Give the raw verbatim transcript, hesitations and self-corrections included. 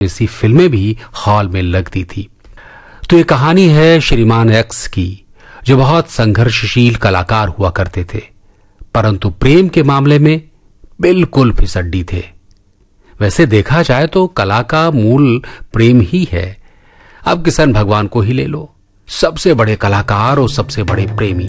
ऐसी फिल्में भी हॉल में लगती थी। तो ये कहानी है श्रीमान एक्स की, जो बहुत संघर्षशील कलाकार हुआ करते थे, परंतु प्रेम के मामले में बिल्कुल फिसड्डी थे। वैसे देखा जाए तो कला का मूल प्रेम ही है। अब किशन भगवान को ही ले लो, सबसे बड़े कलाकार और सबसे बड़े प्रेमी।